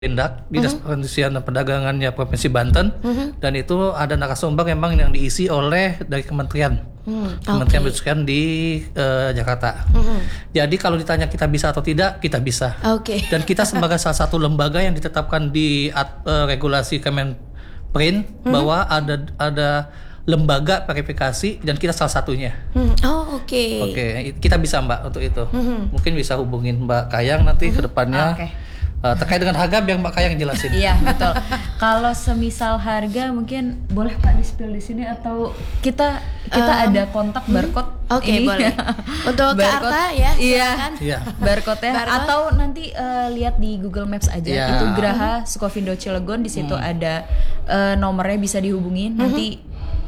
Perindak, Dinas Perindustrian dan Perdagangannya Provinsi Banten, dan itu ada narasumber memang yang diisi oleh dari Kementerian Perindustrian di Jakarta. Jadi kalau ditanya kita bisa atau tidak, kita bisa. Dan kita sebagai salah satu lembaga yang ditetapkan di regulasi Kemenperin bahwa ada lembaga verifikasi dan kita salah satunya. Oke, kita bisa Mbak untuk itu. Mungkin bisa hubungin Mbak Kayang nanti ke depannya. Terkait dengan harga biar Mbak Kayang jelasin. Iya betul. Kalau semisal harga mungkin boleh Pak di-spill di sini atau kita ada kontak barcode. Boleh. Untuk ke Arta ya, silakan. Iya. Barcode-nya atau nanti lihat di Google Maps aja. Itu Graha Sukovindo Cilegon, di situ ada nomornya bisa dihubungin. Nanti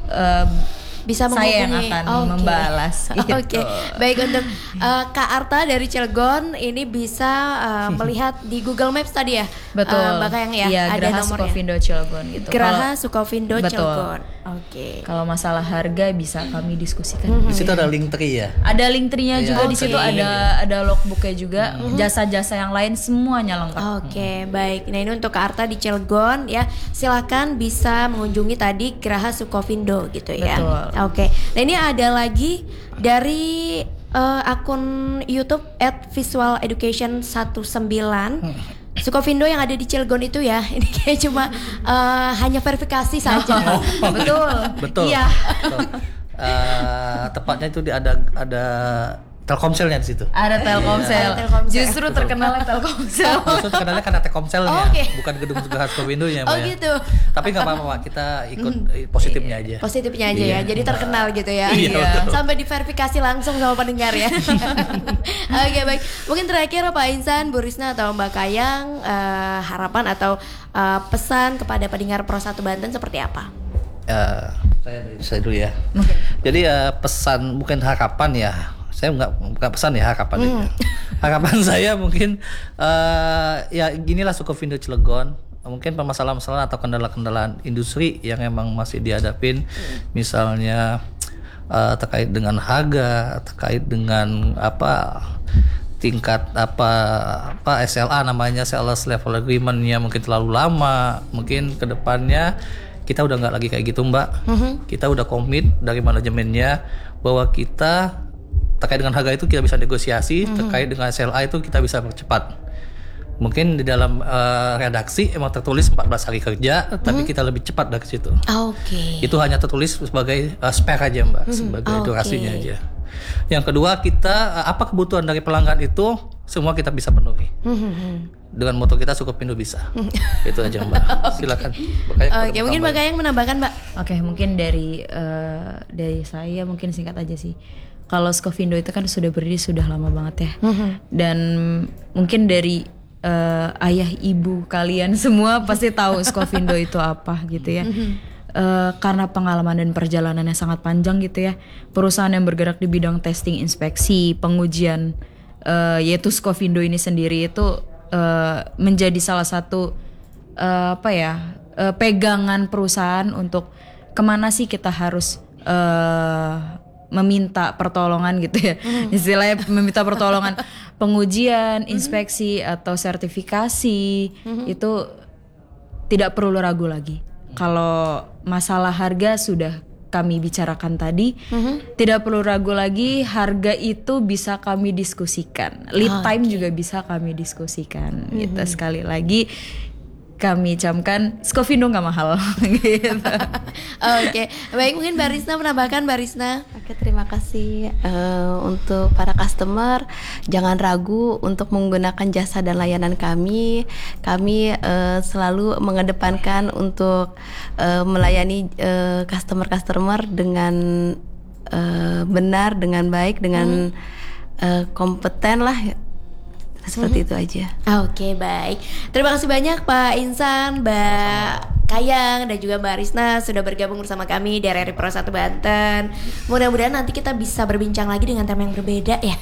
bisa saya yang akan membalas. Oke. Baik, untuk Kak Arta dari Cilegon ini bisa melihat di Google Maps tadi ya. Betul. Mbak Kayang ya. Iya, ada Graha nomornya. Sukovindo Cilegon gitu. Graha Sukovindo Cilegon. Kalau masalah harga bisa kami diskusikan. Di situ ada link tree ya. Ada link tree-nya juga di situ, ada logbook-nya juga, jasa-jasa yang lain semuanya lengkap. Baik. Nah, ini untuk Kak Arta di Cilegon ya. Silakan bisa mengunjungi tadi Graha Sukovindo gitu ya. Betul. Nah, ini ada lagi dari akun YouTube @visualeducation19 Sukovindo yang ada di Cilegon itu ya. Ini kayak cuma hanya verifikasi saja. Betul. Iya. Tepatnya itu ada Telkomselnya di situ. Ada Telkomsel. Justru terkenalnya Telkomsel. Justru terkenalnya karena Telkomselnya, bukan gedung Graha Sukovindonya, Mbak. Gitu. Tapi nggak apa-apa, Pak. Kita ikut positifnya aja. Positifnya aja ya. Jadi terkenal gitu ya. Sampai diverifikasi langsung sama pendengar ya. Baik. Mungkin terakhir Pak Insan, Bu Risna atau Mbak Kayang, harapan atau pesan kepada pendengar Pro 1 Banten seperti apa? Saya dulu ya. Jadi pesan bukan harapan ya. Saya bukan pesan ya, harapan. Harapan saya mungkin ya ginilah Sukovindo Cilegon. Mungkin permasalahan-permasalahan atau kendala-kendala industri yang emang masih dihadapin, misalnya terkait dengan harga, terkait dengan tingkat SLA namanya, Sales Level Agreement-nya mungkin terlalu lama. Mungkin kedepannya kita udah nggak lagi kayak gitu, Mbak. Kita udah komit dari manajemennya bahwa kita terkait dengan harga itu kita bisa negosiasi, terkait dengan SLA itu kita bisa percepat. Mungkin di dalam redaksi emang tertulis 14 hari kerja, tapi kita lebih cepat dari situ. Itu hanya tertulis sebagai spare aja, Mbak, sebagai durasinya aja. Yang kedua, kita apa kebutuhan dari pelanggan itu semua kita bisa penuhi. Dengan moto kita Sukovindo bisa. Itu aja, Mbak. Silakan. Mungkin Mbak Kayang menambahkan, Mbak. Mungkin dari saya mungkin singkat aja sih. Kalau Sukovindo itu kan sudah berdiri sudah lama banget ya. Dan mungkin dari ayah ibu kalian semua pasti tahu Sukovindo itu apa gitu ya. Karena pengalaman dan perjalanannya sangat panjang gitu ya. Perusahaan yang bergerak di bidang testing, inspeksi, pengujian, yaitu Sukovindo ini sendiri itu menjadi salah satu pegangan perusahaan untuk kemana sih kita harus meminta pertolongan gitu ya. Istilahnya meminta pertolongan pengujian, inspeksi atau sertifikasi itu tidak perlu ragu lagi. Kalau masalah harga sudah kami bicarakan tadi, tidak perlu ragu lagi, harga itu bisa kami diskusikan. Lead time juga bisa kami diskusikan. Gitu. Sekali lagi kami camkan Sukovindo nggak mahal gitu. Baik, mungkin Mbak Risna menambahkan, Mbak Risna. Terima kasih untuk para customer, jangan ragu untuk menggunakan jasa dan layanan kami. Kami selalu mengedepankan untuk melayani customer dengan benar, dengan baik, dengan kompeten lah. Seperti itu aja. Baik. Terima kasih banyak Pak Insan, Mbak Kayang dan juga Mbak Risna sudah bergabung bersama kami di RRI Pro 1 Banten. Mudah-mudahan nanti kita bisa berbincang lagi dengan tema yang berbeda ya.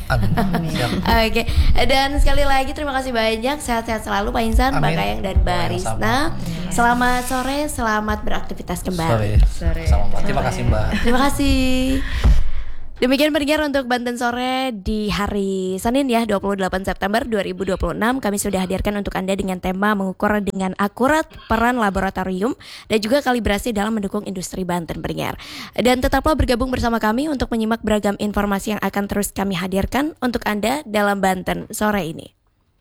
Dan sekali lagi terima kasih banyak. Sehat-sehat selalu Pak Insan, Mbak Kayang dan Mbak Risna. Selamat sore, selamat beraktivitas kembali. Sore. Terima kasih, Mbak. Terima kasih. Demikian pendengar untuk Banten Sore di hari Senin ya 28 September 2026. Kami sudah hadirkan untuk Anda dengan tema mengukur dengan akurat peran laboratorium dan juga kalibrasi dalam mendukung industri Banten pendengar. Dan tetaplah bergabung bersama kami untuk menyimak beragam informasi yang akan terus kami hadirkan untuk Anda dalam Banten Sore ini.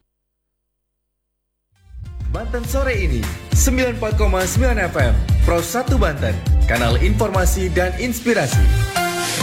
Banten Sore ini 94,9 FM Pro 1 Banten, kanal informasi dan inspirasi.